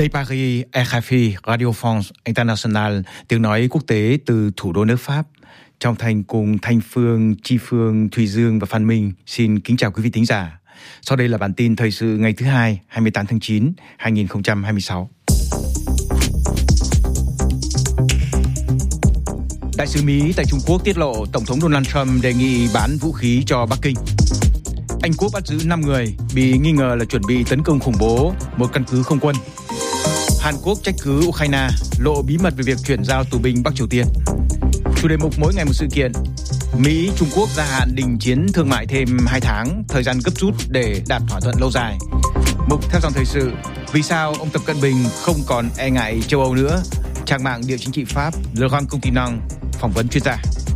Đây Paris, RFI, Radio France International, tiếng nói quốc tế từ thủ đô nước Pháp. Trong Thành cùng Thanh Phương, Chi Phương, Thùy Dương và Phan Minh xin kính chào quý vị thính giả. Sau đây là bản tin thời sự ngày thứ Hai, 28 tháng 9, 2026. Đại sứ Mỹ tại Trung Quốc tiết lộ Tổng thống Donald Trump đề nghị bán vũ khí cho Bắc Kinh. Anh Quốc bắt giữ 5 người bị nghi ngờ là chuẩn bị tấn công khủng bố một căn cứ không quân. Hàn Quốc trách cứ Ukraine lộ bí mật về việc chuyển giao tù binh Bắc Triều Tiên. Chủ đề mục mỗi ngày một sự kiện. Mỹ, Trung Quốc gia hạn đình chiến thương mại thêm 2 tháng, thời gian gấp rút để đạt thỏa thuận lâu dài. Mục theo dòng thời sự. Vì sao ông Tập Cận Bình không còn e ngại châu Âu nữa? Trang mạng địa chính trị Pháp Le Grand Continent phỏng vấn chuyên gia.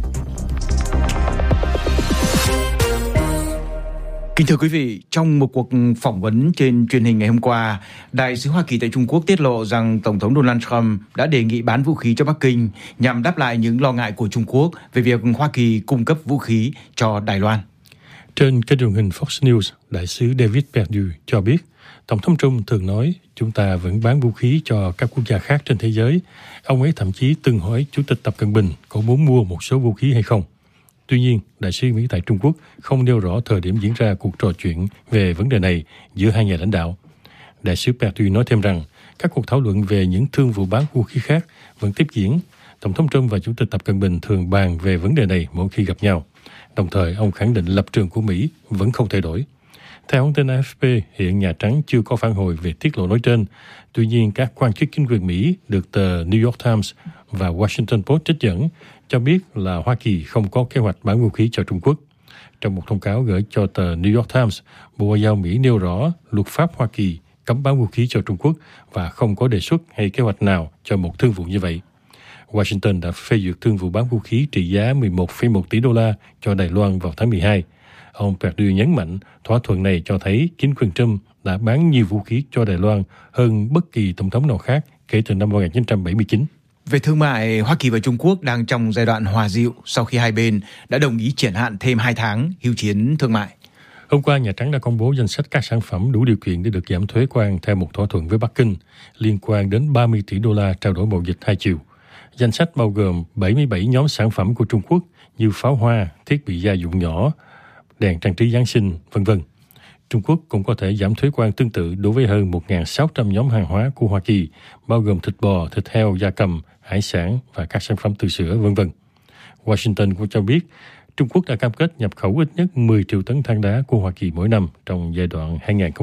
Kính thưa quý vị, trong một cuộc phỏng vấn trên truyền hình ngày hôm qua, Đại sứ Hoa Kỳ tại Trung Quốc tiết lộ rằng Tổng thống Donald Trump đã đề nghị bán vũ khí cho Bắc Kinh nhằm đáp lại những lo ngại của Trung Quốc về việc Hoa Kỳ cung cấp vũ khí cho Đài Loan. Trên kênh truyền hình Fox News, Đại sứ David Perdue cho biết, Tổng thống Trump thường nói chúng ta vẫn bán vũ khí cho các quốc gia khác trên thế giới. Ông ấy thậm chí từng hỏi Chủ tịch Tập Cận Bình có muốn mua một số vũ khí hay không. Tuy nhiên, Đại sứ Mỹ tại Trung Quốc không nêu rõ thời điểm diễn ra cuộc trò chuyện về vấn đề này giữa hai nhà lãnh đạo. Đại sứ Perdue nói thêm rằng các cuộc thảo luận về những thương vụ bán vũ khí khác vẫn tiếp diễn. Tổng thống Trump và Chủ tịch Tập Cận Bình thường bàn về vấn đề này mỗi khi gặp nhau. Đồng thời, ông khẳng định lập trường của Mỹ vẫn không thay đổi. Theo hãng tin AFP, hiện Nhà Trắng chưa có phản hồi về tiết lộ nói trên. Tuy nhiên, các quan chức chính quyền Mỹ được tờ New York Times và Washington Post trích dẫn cho biết là Hoa Kỳ không có kế hoạch bán vũ khí cho Trung Quốc. Trong một thông cáo gửi cho tờ New York Times, Bộ Ngoại giao Mỹ nêu rõ luật pháp Hoa Kỳ cấm bán vũ khí cho Trung Quốc và không có đề xuất hay kế hoạch nào cho một thương vụ như vậy. Washington đã phê duyệt thương vụ bán vũ khí trị giá 11,1 tỷ đô la cho Đài Loan vào tháng 12. Ông Perdue nhấn mạnh thỏa thuận này cho thấy chính quyền Trump đã bán nhiều vũ khí cho Đài Loan hơn bất kỳ tổng thống nào khác kể từ năm 1979. Về thương mại, Hoa Kỳ và Trung Quốc đang trong giai đoạn hòa dịu sau khi hai bên đã đồng ý triển hạn thêm 2 tháng hưu chiến thương mại. Hôm qua, Nhà Trắng đã công bố danh sách các sản phẩm đủ điều kiện để được giảm thuế quan theo một thỏa thuận với Bắc Kinh liên quan đến 30 tỷ đô la trao đổi mậu dịch hai chiều. Danh sách bao gồm 77 nhóm sản phẩm của Trung Quốc như pháo hoa, thiết bị gia dụng nhỏ, đèn trang trí Giáng sinh, v.v. Trung Quốc cũng có thể giảm thuế quan tương tự đối với hơn 1.600 nhóm hàng hóa của Hoa Kỳ, bao gồm thịt bò, thịt heo, gia cầm, hải sản và các sản phẩm từ sữa, v.v. Washington cũng cho biết Trung Quốc đã cam kết nhập khẩu ít nhất 10 triệu tấn than đá của Hoa Kỳ mỗi năm trong giai đoạn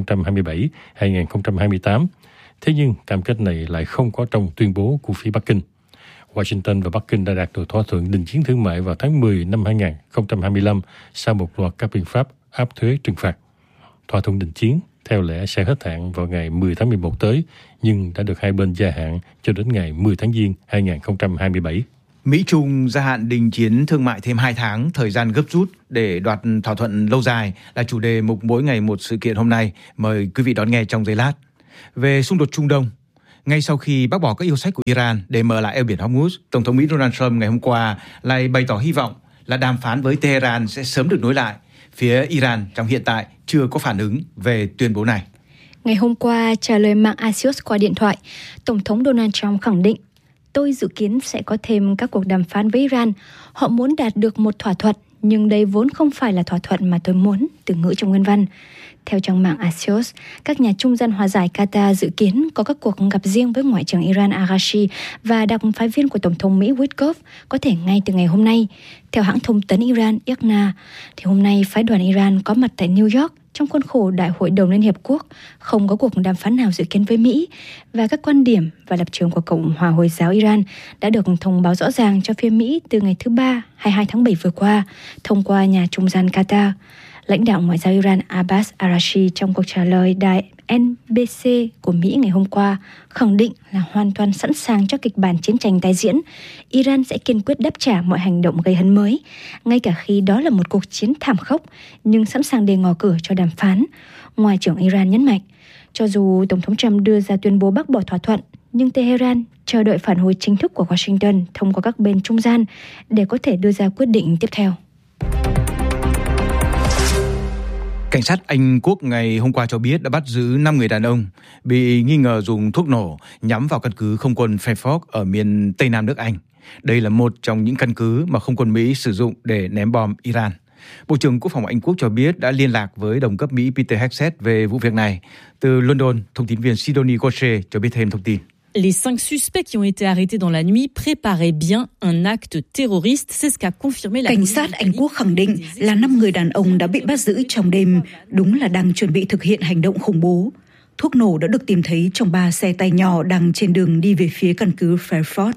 2027-2028. Thế nhưng cam kết này lại không có trong tuyên bố của phía Bắc Kinh. Washington và Bắc Kinh đã đạt được thỏa thuận đình chiến thương mại vào tháng 10 năm 2025 sau một loạt các biện pháp áp thuế trừng phạt. Thỏa thuận đình chiến theo lẽ sẽ hết hạn vào ngày 10 tháng 11 tới, nhưng đã được hai bên gia hạn cho đến ngày 10 tháng Giêng 2027. Mỹ-Trung gia hạn đình chiến thương mại thêm 2 tháng, thời gian gấp rút để đoạt thỏa thuận lâu dài là chủ đề mục mỗi ngày một sự kiện hôm nay. Mời quý vị đón nghe trong giây lát. Về xung đột Trung Đông, ngay sau khi bác bỏ các yêu sách của Iran để mở lại eo biển Hormuz, Tổng thống Mỹ Donald Trump ngày hôm qua lại bày tỏ hy vọng là đàm phán với Tehran sẽ sớm được nối lại. Phía Iran trong hiện tại chưa có phản ứng về tuyên bố này. Ngày hôm qua, trả lời mạng Axios qua điện thoại, Tổng thống Donald Trump khẳng định tôi dự kiến sẽ có thêm các cuộc đàm phán với Iran. Họ muốn đạt được một thỏa thuận, nhưng đây vốn không phải là thỏa thuận mà tôi muốn, từ ngữ trong nguyên văn. Theo trang mạng Axios, các nhà trung gian hòa giải Qatar dự kiến có các cuộc gặp riêng với Ngoại trưởng Iran Araghchi và đặc phái viên của Tổng thống Mỹ Witkoff có thể ngay từ ngày hôm nay. Theo hãng thông tấn Iran IRNA, thì hôm nay phái đoàn Iran có mặt tại New York trong khuôn khổ Đại hội đồng Liên Hiệp Quốc, không có cuộc đàm phán nào dự kiến với Mỹ, và các quan điểm và lập trường của Cộng hòa Hồi giáo Iran đã được thông báo rõ ràng cho phía Mỹ từ ngày thứ Ba, 22 tháng 7 vừa qua, thông qua nhà trung gian Qatar. Lãnh đạo Ngoại giao Iran Abbas Araghchi trong cuộc trả lời đài NBC của Mỹ ngày hôm qua khẳng định là hoàn toàn sẵn sàng cho kịch bản chiến tranh tái diễn. Iran sẽ kiên quyết đáp trả mọi hành động gây hấn mới, ngay cả khi đó là một cuộc chiến thảm khốc, nhưng sẵn sàng để ngỏ cửa cho đàm phán. Ngoại trưởng Iran nhấn mạnh, cho dù Tổng thống Trump đưa ra tuyên bố bác bỏ thỏa thuận, nhưng Tehran chờ đợi phản hồi chính thức của Washington thông qua các bên trung gian để có thể đưa ra quyết định tiếp theo. Cảnh sát Anh Quốc ngày hôm qua cho biết đã bắt giữ 5 người đàn ông bị nghi ngờ dùng thuốc nổ nhắm vào căn cứ không quân Fairford ở miền Tây Nam nước Anh. Đây là một trong những căn cứ mà không quân Mỹ sử dụng để ném bom Iran. Bộ trưởng Quốc phòng Anh Quốc cho biết đã liên lạc với đồng cấp Mỹ Peter Hegseth về vụ việc này. Từ London, thông tin viên Sidonie Gaucher cho biết thêm thông tin. Les 5 suspects qui ont été arrêtés dans la nuit préparaient bien un acte terroriste. C'est ce qu'a confirmé la Cảnh sát Anh Quốc khẳng định là 5 người đàn ông đã bị bắt giữ trong đêm, đúng là đang chuẩn bị thực hiện hành động khủng bố. Thuốc nổ đã được tìm thấy trong 3 xe tay nhỏ đang trên đường đi về phía căn cứ Fairford.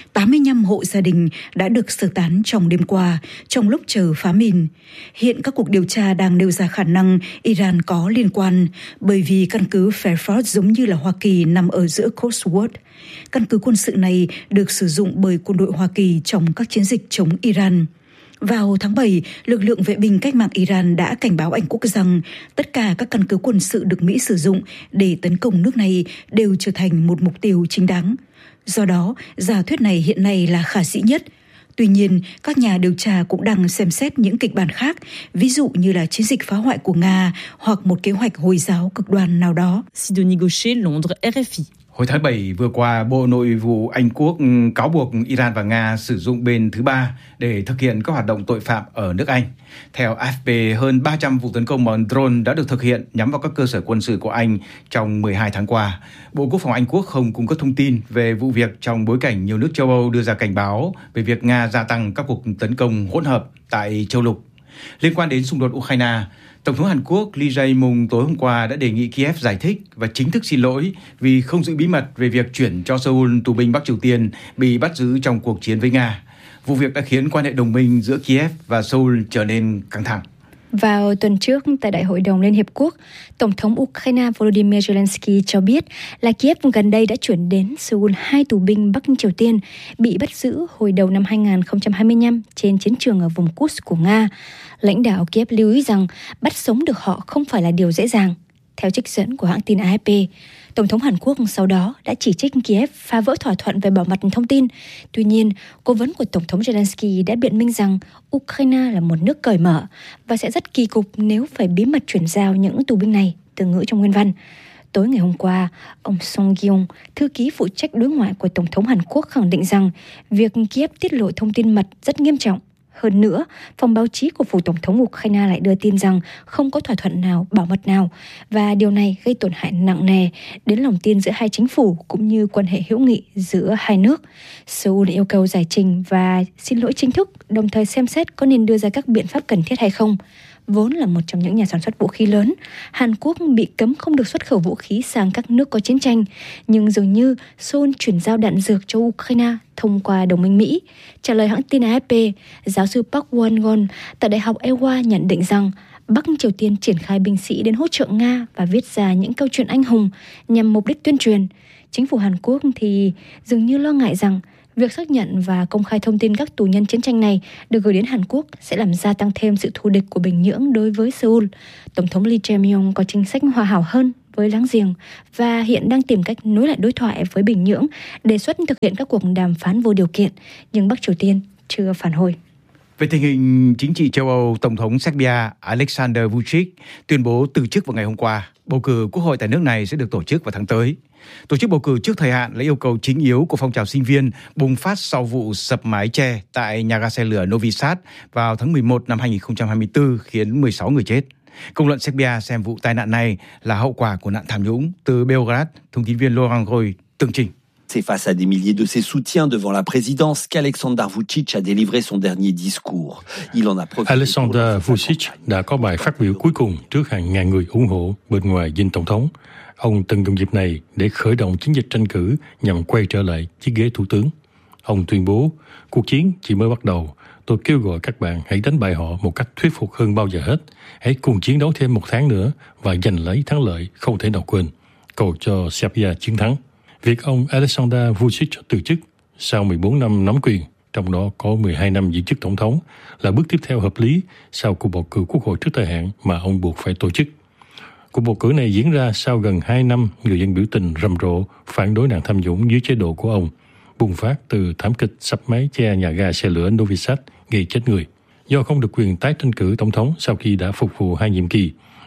85 hộ gia đình đã được sơ tán trong đêm qua, trong lúc chờ phá mìn. Hiện các cuộc điều tra đang nêu ra khả năng Iran có liên quan, bởi vì căn cứ Fairford giống như là Hoa Kỳ nằm ở giữa Cotswold. Căn cứ quân sự này được sử dụng bởi quân đội Hoa Kỳ trong các chiến dịch chống Iran. Vào tháng 7, lực lượng vệ binh cách mạng Iran đã cảnh báo Anh Quốc rằng tất cả các căn cứ quân sự được Mỹ sử dụng để tấn công nước này đều trở thành một mục tiêu chính đáng. Do đó, giả thuyết này hiện nay là khả dĩ nhất. Tuy nhiên, các nhà điều tra cũng đang xem xét những kịch bản khác, ví dụ như là chiến dịch phá hoại của Nga hoặc một kế hoạch Hồi giáo cực đoan nào đó. Sidonie Gaucher, Londres, RFI. Hồi tháng 7 vừa qua, Bộ Nội vụ Anh Quốc cáo buộc Iran và Nga sử dụng bên thứ ba để thực hiện các hoạt động tội phạm ở nước Anh. Theo AFP, hơn 300 vụ tấn công bằng drone đã được thực hiện nhắm vào các cơ sở quân sự của Anh trong 12 tháng qua. Bộ Quốc phòng Anh Quốc không cung cấp thông tin về vụ việc trong bối cảnh nhiều nước châu Âu đưa ra cảnh báo về việc Nga gia tăng các cuộc tấn công hỗn hợp tại châu lục. Liên quan đến xung đột Ukraine, Tổng thống Hàn Quốc Lee Jae-myung tối hôm qua đã đề nghị Kiev giải thích và chính thức xin lỗi vì không giữ bí mật về việc chuyển cho Seoul tù binh Bắc Triều Tiên bị bắt giữ trong cuộc chiến với Nga. Vụ việc đã khiến quan hệ đồng minh giữa Kiev và Seoul trở nên căng thẳng. Vào tuần trước, tại Đại hội đồng Liên Hiệp Quốc, Tổng thống Ukraine Volodymyr Zelensky cho biết là Kiev gần đây đã chuyển đến Seoul 2 tù binh Bắc Triều Tiên bị bắt giữ hồi đầu năm 2025 trên chiến trường ở vùng Kursk của Nga. Lãnh đạo Kiev lưu ý rằng bắt sống được họ không phải là điều dễ dàng. Theo trích dẫn của hãng tin AFP, Tổng thống Hàn Quốc sau đó đã chỉ trích Kiev phá vỡ thỏa thuận về bảo mật thông tin. Tuy nhiên, cố vấn của Tổng thống Zelensky đã biện minh rằng Ukraine là một nước cởi mở và sẽ rất kỳ cục nếu phải bí mật chuyển giao những tù binh này, từ ngữ trong nguyên văn. Tối ngày hôm qua, ông Song Gyung, thư ký phụ trách đối ngoại của Tổng thống Hàn Quốc khẳng định rằng việc Kiev tiết lộ thông tin mật rất nghiêm trọng. Hơn nữa, phòng báo chí của phủ Tổng thống Ukraine lại đưa tin rằng không có thỏa thuận nào bảo mật nào và điều này gây tổn hại nặng nề đến lòng tin giữa hai chính phủ cũng như quan hệ hữu nghị giữa hai nước. Seoul yêu cầu giải trình và xin lỗi chính thức, đồng thời xem xét có nên đưa ra các biện pháp cần thiết hay không. Vốn là một trong những nhà sản xuất vũ khí lớn, Hàn Quốc bị cấm không được xuất khẩu vũ khí sang các nước có chiến tranh, nhưng dường như Seoul chuyển giao đạn dược cho Ukraine thông qua đồng minh Mỹ. Trả lời hãng tin AFP, giáo sư Park Won-gon tại Đại học Ewha nhận định rằng Bắc Triều Tiên triển khai binh sĩ đến hỗ trợ Nga và viết ra những câu chuyện anh hùng nhằm mục đích tuyên truyền. Chính phủ Hàn Quốc thì dường như lo ngại rằng việc xác nhận và công khai thông tin các tù nhân chiến tranh này được gửi đến Hàn Quốc sẽ làm gia tăng thêm sự thù địch của Bình Nhưỡng đối với Seoul. Tổng thống Lee Jae-myung có chính sách hòa hảo hơn với láng giềng và hiện đang tìm cách nối lại đối thoại với Bình Nhưỡng, đề xuất thực hiện các cuộc đàm phán vô điều kiện, nhưng Bắc Triều Tiên chưa phản hồi. Về tình hình chính trị châu Âu, Tổng thống Serbia Aleksandar Vučić tuyên bố từ chức vào ngày hôm qua. Bầu cử quốc hội tại nước này sẽ được tổ chức vào tháng tới. Tổ chức bầu cử trước thời hạn là yêu cầu chính yếu của phong trào sinh viên bùng phát sau vụ sập mái che tại nhà ga xe lửa Novi Sad vào tháng 11 năm 2024 khiến 16 người chết. Công luận Serbia xem vụ tai nạn này là hậu quả của nạn tham nhũng. Từ Belgrade, thông tin viên Laurent Goy tường trình. C'est face à des milliers de ses soutiens devant la présidence qu'Alexander Vučić a délivré son dernier discours. Il en a profité. Alexander Vučić đã có bài phát biểu cuối cùng trước hàng ngàn người ủng hộ bên ngoài dinh tổng thống. Ông từng dùng dịp này để khởi động chiến dịch tranh cử nhằm quay trở lại chiếc ghế thủ tướng. Ông tuyên bố, cuộc chiến chỉ mới bắt đầu. Tôi kêu gọi các bạn hãy đánh bại họ một cách thuyết phục hơn bao giờ hết. Hãy cùng chiến đấu thêm một tháng nữa và giành lấy thắng lợi không thể nào quên. Cầu cho Serbia chiến thắng. Việc ông Alexander Vučić từ chức sau 14 năm nắm quyền, trong đó có 12 năm giữ chức tổng thống, là bước tiếp theo hợp lý sau cuộc bầu cử quốc hội trước thời hạn mà ông buộc phải tổ chức. Cuộc bầu cử này diễn ra sau gần 2 năm người dân biểu tình rầm rộ phản đối nạn tham nhũng dưới chế độ của ông, bùng phát từ thảm kịch sập mái che nhà ga xe lửa Novi Sad gây chết người. Do không được quyền tái tranh cử tổng thống sau khi đã phục vụ 2 nhiệm kỳ,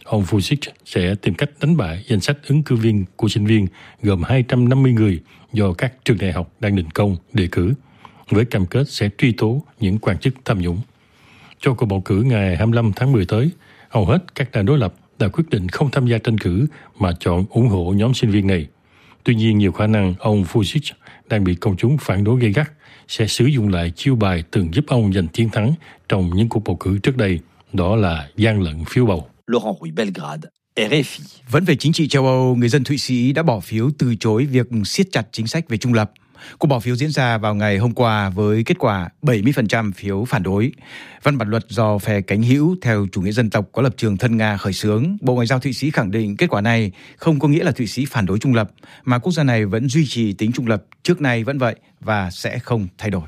ông Vučić sẽ tìm cách đánh bại danh sách ứng cử viên của sinh viên gồm 250 người do các trường đại học đang định công đề cử, với cam kết sẽ truy tố những quan chức tham nhũng. Cho cuộc bầu cử ngày 25 tháng 10 tới, hầu hết các đảng đối lập đã quyết định không tham gia tranh cử mà chọn ủng hộ nhóm sinh viên này. Tuy nhiên, nhiều khả năng ông Vučić đang bị công chúng phản đối gay gắt sẽ sử dụng lại chiêu bài từng giúp ông giành chiến thắng trong những cuộc bầu cử trước đây, đó là gian lận phiếu bầu. Laurent Rouy, Belgrade, RFI. Vẫn về chính trị châu Âu, người dân Thụy Sĩ đã bỏ phiếu từ chối việc siết chặt chính sách về trung lập. Cuộc bỏ phiếu diễn ra vào ngày hôm qua với kết quả 70% phiếu phản đối. Văn bản luật do phe cánh hữu theo chủ nghĩa dân tộc có lập trường thân Nga khởi xướng. Bộ Ngoại giao Thụy Sĩ khẳng định kết quả này không có nghĩa là Thụy Sĩ phản đối trung lập, mà quốc gia này vẫn duy trì tính trung lập trước nay vẫn vậy và sẽ không thay đổi.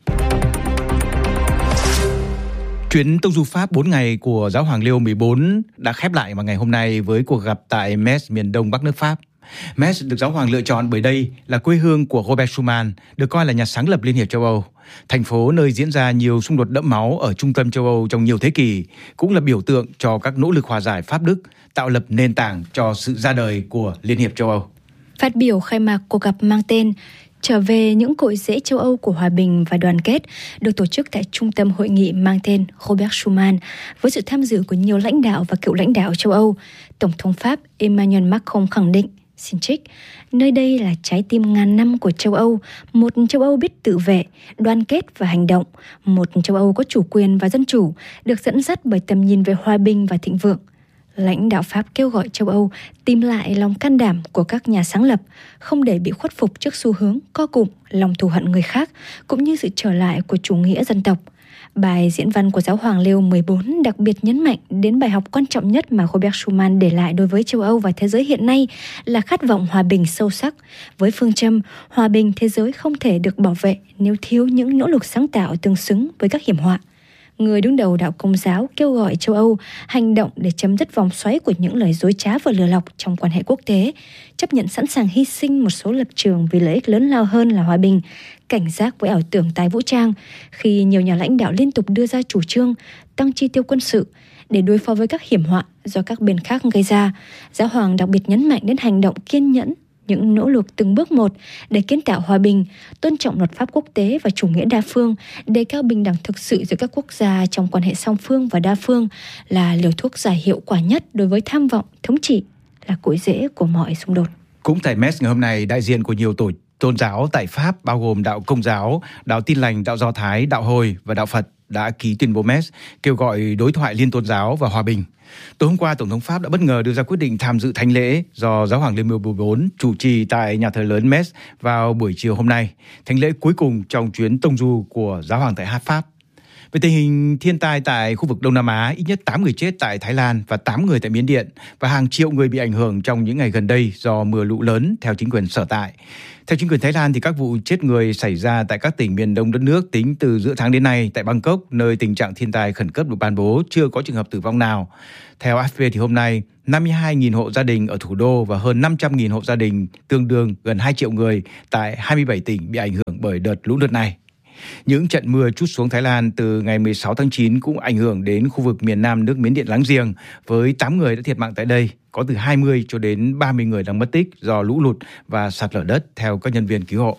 Chuyến tông du Pháp 4 ngày của Giáo hoàng Leo 14 đã khép lại vào ngày hôm nay với cuộc gặp tại Metz, miền đông bắc nước Pháp. Metz được Giáo hoàng lựa chọn bởi đây là quê hương của Robert Schuman, được coi là nhà sáng lập Liên hiệp châu Âu. Thành phố nơi diễn ra nhiều xung đột đẫm máu ở trung tâm châu Âu trong nhiều thế kỷ, cũng là biểu tượng cho các nỗ lực hòa giải Pháp-Đức, tạo lập nền tảng cho sự ra đời của Liên hiệp châu Âu. Phát biểu khai mạc cuộc gặp mang tên Trở về những cội rễ châu Âu của hòa bình và đoàn kết, được tổ chức tại trung tâm hội nghị mang tên Robert Schuman, với sự tham dự của nhiều lãnh đạo và cựu lãnh đạo châu Âu, Tổng thống Pháp Emmanuel Macron khẳng định, xin trích, nơi đây là trái tim ngàn năm của châu Âu, một châu Âu biết tự vệ, đoàn kết và hành động, một châu Âu có chủ quyền và dân chủ, được dẫn dắt bởi tầm nhìn về hòa bình và thịnh vượng. Lãnh đạo Pháp kêu gọi châu Âu tìm lại lòng can đảm của các nhà sáng lập, không để bị khuất phục trước xu hướng co cụm, lòng thù hận người khác, cũng như sự trở lại của chủ nghĩa dân tộc. Bài diễn văn của Giáo hoàng Leo 14 đặc biệt nhấn mạnh đến bài học quan trọng nhất mà Robert Schuman để lại đối với châu Âu và thế giới hiện nay là khát vọng hòa bình sâu sắc, với phương châm hòa bình thế giới không thể được bảo vệ nếu thiếu những nỗ lực sáng tạo tương xứng với các hiểm họa. Người đứng đầu đạo Công giáo kêu gọi châu Âu hành động để chấm dứt vòng xoáy của những lời dối trá và lừa lọc trong quan hệ quốc tế, chấp nhận sẵn sàng hy sinh một số lập trường vì lợi ích lớn lao hơn là hòa bình, cảnh giác với ảo tưởng tái vũ trang khi nhiều nhà lãnh đạo liên tục đưa ra chủ trương tăng chi tiêu quân sự để đối phó với các hiểm họa do các bên khác gây ra. Giáo hoàng đặc biệt nhấn mạnh đến hành động kiên nhẫn, những nỗ lực từng bước một để kiến tạo hòa bình, tôn trọng luật pháp quốc tế và chủ nghĩa đa phương, đề cao bình đẳng thực sự giữa các quốc gia trong quan hệ song phương và đa phương là liều thuốc giải hiệu quả nhất đối với tham vọng thống trị, là cội rễ của mọi xung đột. Cũng tại Metz ngày hôm nay, đại diện của nhiều tổ tôn giáo tại Pháp bao gồm đạo Công giáo, đạo Tin lành, đạo Do Thái, đạo Hồi và đạo Phật đã ký tuyên bố Metz kêu gọi đối thoại liên tôn giáo và hòa bình. Tối hôm qua, Tổng thống Pháp đã bất ngờ đưa ra quyết định tham dự thánh lễ do Giáo hoàng Leo 14 chủ trì tại nhà thờ lớn Metz vào buổi chiều hôm nay, thánh lễ cuối cùng trong chuyến tông du của Giáo hoàng tại Pháp. Về tình hình thiên tai tại khu vực Đông Nam Á, ít nhất 8 người chết tại Thái Lan và 8 người tại Miến Điện và hàng triệu người bị ảnh hưởng trong những ngày gần đây do mưa lũ lớn theo chính quyền sở tại. Theo chính quyền Thái Lan, thì các vụ chết người xảy ra tại các tỉnh miền đông đất nước tính từ giữa tháng đến nay tại Bangkok, nơi tình trạng thiên tai khẩn cấp được ban bố, chưa có trường hợp tử vong nào. Theo AFP thì hôm nay, 52.000 hộ gia đình ở thủ đô và hơn 500.000 hộ gia đình, tương đương gần 2 triệu người tại 27 tỉnh bị ảnh hưởng bởi đợt lũ lụt này. Những trận mưa trút xuống Thái Lan từ ngày 16 tháng 9 cũng ảnh hưởng đến khu vực miền nam nước Miến Điện láng giềng, với 8 người đã thiệt mạng tại đây, có từ 20 cho đến 30 người đang mất tích do lũ lụt và sạt lở đất theo các nhân viên cứu hộ.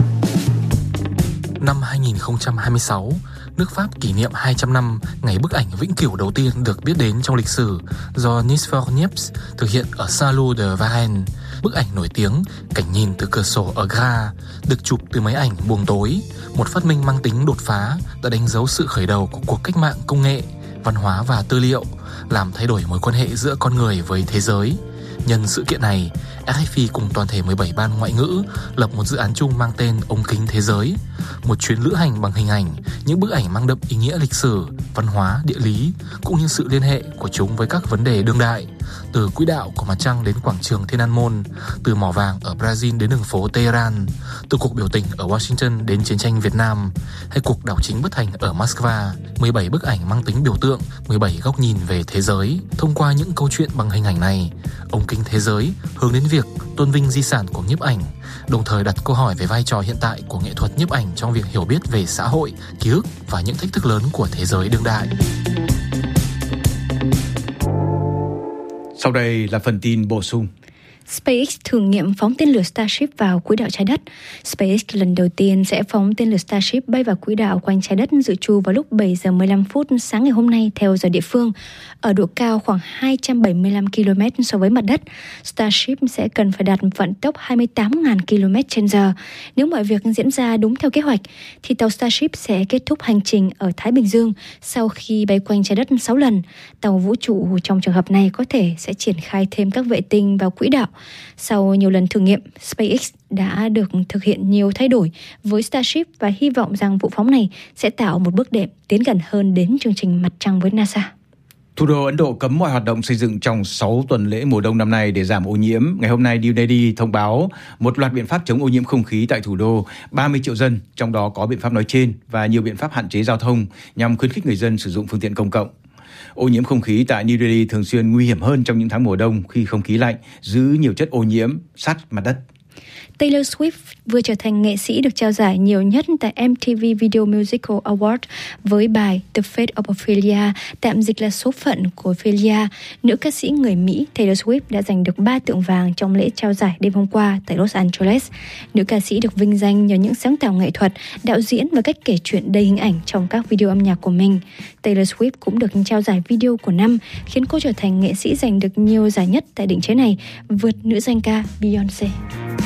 Năm 2026, nước Pháp kỷ niệm 200 năm ngày bức ảnh vĩnh cửu đầu tiên được biết đến trong lịch sử do Nice for Niepce thực hiện ở Salou de Varennes. Bức ảnh nổi tiếng cảnh nhìn từ cửa sổ ở Graz được chụp từ máy ảnh buồng tối, một phát minh mang tính đột phá đã đánh dấu sự khởi đầu của cuộc cách mạng công nghệ, văn hóa và tư liệu, làm thay đổi mối quan hệ giữa con người với thế giới. Nhân sự kiện này, RFI cùng toàn thể 17 ban ngoại ngữ lập một dự án chung mang tên Ống kính thế giới, một chuyến lữ hành bằng hình ảnh, những bức ảnh mang đậm ý nghĩa lịch sử, văn hóa, địa lý, cũng như sự liên hệ của chúng với các vấn đề đương đại, từ quỹ đạo của mặt trăng đến quảng trường Thiên An Môn, từ mỏ vàng ở Brazil đến đường phố Tehran, từ cuộc biểu tình ở Washington đến chiến tranh Việt Nam, hay cuộc đảo chính bất thành ở Moscow. 17 bức ảnh mang tính biểu tượng, 17 góc nhìn về thế giới. Thông qua những câu chuyện bằng hình ảnh này, Ống kính thế giới hướng đến việc tôn vinh di sản của nhiếp ảnh, đồng thời đặt câu hỏi về vai trò hiện tại của nghệ thuật nhiếp ảnh trong việc hiểu biết về xã hội, ký ức và những thách thức lớn của thế giới đương đại. Sau đây là phần tin bổ sung. SpaceX thử nghiệm phóng tên lửa Starship vào quỹ đạo trái đất. SpaceX lần đầu tiên sẽ phóng tên lửa Starship bay vào quỹ đạo quanh trái đất dự trù vào lúc 7 giờ 15 phút sáng ngày hôm nay theo giờ địa phương. Ở độ cao khoảng 275 km so với mặt đất, Starship sẽ cần phải đạt vận tốc 28.000 km/h. Nếu mọi việc diễn ra đúng theo kế hoạch, thì tàu Starship sẽ kết thúc hành trình ở Thái Bình Dương sau khi bay quanh trái đất 6 lần. Tàu vũ trụ trong trường hợp này có thể sẽ triển khai thêm các vệ tinh vào quỹ đạo. Sau nhiều lần thử nghiệm, SpaceX đã được thực hiện nhiều thay đổi với Starship và hy vọng rằng vụ phóng này sẽ tạo một bước đệm tiến gần hơn đến chương trình mặt trăng với NASA. Thủ đô Ấn Độ cấm mọi hoạt động xây dựng trong 6 tuần lễ mùa đông năm nay để giảm ô nhiễm. Ngày hôm nay, New Delhi thông báo một loạt biện pháp chống ô nhiễm không khí tại thủ đô 30 triệu dân, trong đó có biện pháp nói trên và nhiều biện pháp hạn chế giao thông nhằm khuyến khích người dân sử dụng phương tiện công cộng. Ô nhiễm không khí tại New Delhi thường xuyên nguy hiểm hơn trong những tháng mùa đông khi không khí lạnh giữ nhiều chất ô nhiễm sát mặt đất. Taylor Swift vừa trở thành nghệ sĩ được trao giải nhiều nhất tại MTV Video Musical Award với bài The Fate of Ophelia, tạm dịch là Số phận của Ophelia. Nữ ca sĩ người Mỹ Taylor Swift đã giành được 3 tượng vàng trong lễ trao giải đêm hôm qua tại Los Angeles. Nữ ca sĩ được vinh danh nhờ những sáng tạo nghệ thuật, đạo diễn và cách kể chuyện đầy hình ảnh trong các video âm nhạc của mình. Taylor Swift cũng được trao giải video của năm, khiến cô trở thành nghệ sĩ giành được nhiều giải nhất tại định chế này, vượt nữ danh ca Beyoncé.